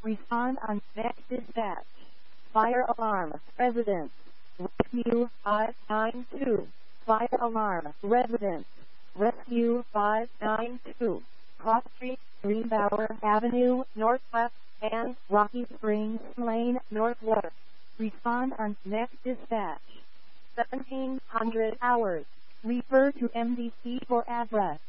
Respond on next dispatch. Fire alarm, residents. Rescue 592. Fire alarm, residents. Rescue 592. Cross Street, Greenbauer Avenue, Northwest, and Rocky Springs Lane, Northwest. Respond on next dispatch. 1700 hours. Refer to MDC for address.